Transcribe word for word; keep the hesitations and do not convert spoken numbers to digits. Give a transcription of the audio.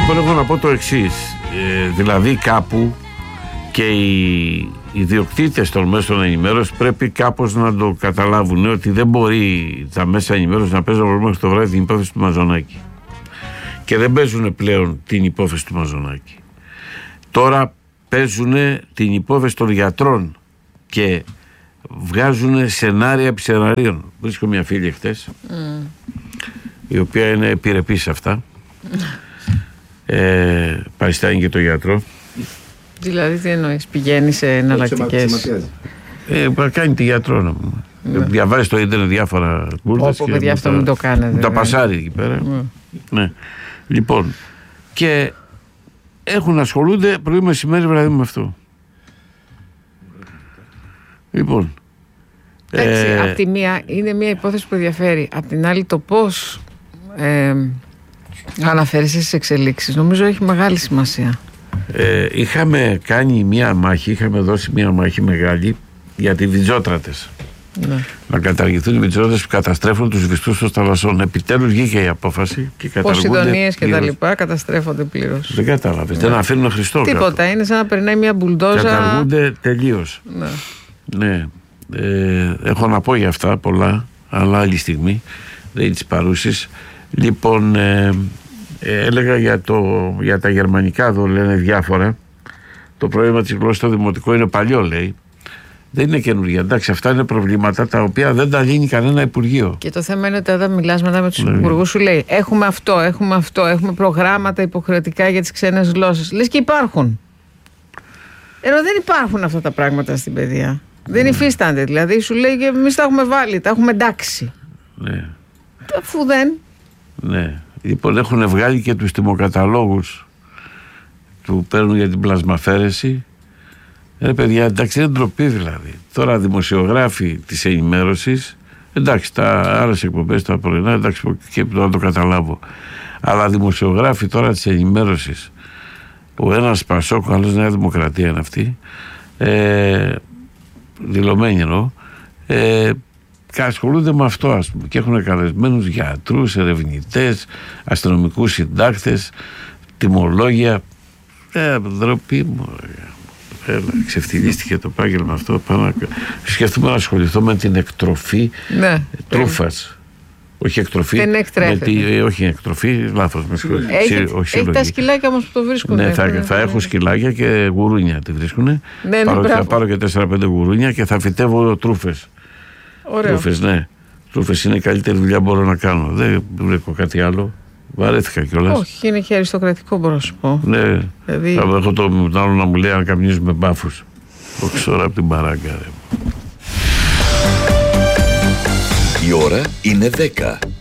Λοιπόν, έχω να πω το εξής. Ε, δηλαδή κάπου και οι ιδιοκτήτες των μέσων ενημέρωσης πρέπει κάπως να το καταλάβουν, ότι δεν μπορεί τα μέσα ενημέρωσης να παίζουν από μέχρι το βράδυ την υπόθεση του Μαζονάκη. Και δεν παίζουν πλέον την υπόθεση του Μαζονάκη. Τώρα παίζουν την υπόθεση των γιατρών και βγάζουν σενάρια επί σεναρίων. Βρίσκω μια φίλη χτες, mm. η οποία είναι επιρρεπής σε αυτά. ε, Παριστάνει και το γιατρό. Δηλαδή τι εννοείς, πηγαίνει σε εναλλακτικές? Ε, κάνει τη γιατρό να μου. Ναι. Διαβάζει στο ίντερνετ διάφορα μπουρδες. Όπου παιδιά αυτό μην το κάνετε. Τα πασάρει εκεί πέρα. Mm. Ναι. Λοιπόν, και έχουν ασχολούνται πρωί μεσημέρι βράδυ με αυτό. Λοιπόν. Εντάξει, ε... απ' τη μία είναι μια υπόθεση που ενδιαφέρει. Απ' την άλλη το πώς ε, αναφέρεσαι στις εξελίξεις νομίζω έχει μεγάλη σημασία. Ε, είχαμε κάνει μια μάχη, είχαμε δώσει μια μάχη μεγάλη για τις βιτζότρατες. Ναι. Να καταργηθούν οι βιτζότρατες που καταστρέφουν τους βυστούς των θαλασσών. Επιτέλους βγήκε η απόφαση και καταργούνται. Ποσειδονίες και τα λοιπά καταστρέφονται πλήρως. Δεν κατάλαβες, ναι. Δεν αφήνουν Χριστό. Τίποτα, κάτω. Είναι σαν να περνάει μια μπουλντόζα. Καταργούνται τελείως. Ναι. Ναι. Ε, έχω να πω για αυτά πολλά, αλλά άλλη στιγμή δεν είναι της παρούσης. Λοιπόν, ε, ε, έλεγα για, το, για τα γερμανικά, εδώ λένε διάφορα. Το πρόβλημα της γλώσσας στο δημοτικό είναι παλιό, λέει. Δεν είναι καινούργια. Εντάξει, αυτά είναι προβλήματα τα οποία δεν τα λύνει κανένα υπουργείο. Και το θέμα είναι ότι όταν μιλάς μετά με τους ναι. υπουργούς, σου λέει: έχουμε αυτό, έχουμε αυτό, έχουμε προγράμματα υποχρεωτικά για τις ξένες γλώσσες. Λες και υπάρχουν. Ενώ δεν υπάρχουν αυτά τα πράγματα στην παιδεία. Δεν ναι. υφίστανται. Δηλαδή, σου λέει: εμείς τα έχουμε βάλει, τα έχουμε εντάξει. Ναι. Αφού δεν. Ναι. Λοιπόν, έχουν βγάλει και τους τιμοκαταλόγους που παίρνουν για την πλασμαφέρεση. Ε, παιδιά, εντάξει, είναι ντροπή δηλαδή. Τώρα δημοσιογράφοι της ενημέρωσης, εντάξει, τα άλλες εκπομπές, τα πρωινά, εντάξει, και να το καταλάβω. Αλλά δημοσιογράφοι τώρα της ενημέρωσης, ο ένας Πασόκ, ο άλλος Νέα Δημοκρατία είναι αυτή, ε, δηλωμένοι εννοώ, ε, και ασχολούνται με αυτό, ας πούμε, και έχουν καλεσμένους γιατρούς, ερευνητές, αστυνομικούς συντάκτες, τιμολόγια. Ε, ντροπή μου. Έλα, ξεφτυλίστηκε το επάγγελμα αυτό. Πάνω, σκεφτούμε να ασχοληθώ με την εκτροφή ναι, τρούφας. Όχι εκτροφή. Δεν εκτρέφεται. Όχι εκτροφή, λάθος. Με έχει, έχει τα σκυλάκια όμως που το βρίσκουν. Ναι, θα, θα έχω σκυλάκια και γουρούνια τη βρίσκουν. Ναι, πάρω, ναι, θα πάρω και τέσσερα πέντε γουρούνια και θα φυτεύω τρούφες. Τρούφες, ναι. Τρούφες είναι η καλύτερη δουλειά που μπορώ να κάνω. Δεν βρήκω κάτι άλλο. Βαρέθηκα κιόλας. Όχι, είναι και αριστοκρατικό πρόσωπο. Ναι. Δηλαδή... Έχω το άλλο να μου λέει αν καμνίζουμε μπάφους. Το ξέρω από την παράγκα. Η ώρα είναι δέκα.